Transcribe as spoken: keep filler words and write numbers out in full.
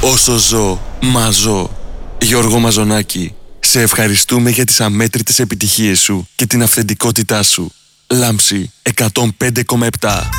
Όσο ζω, μαζώ. Γιώργο Μαζονάκη, σε ευχαριστούμε για τις αμέτρητες επιτυχίες σου και την αυθεντικότητά σου. Λάμψη εκατόν πέντε κόμμα επτά.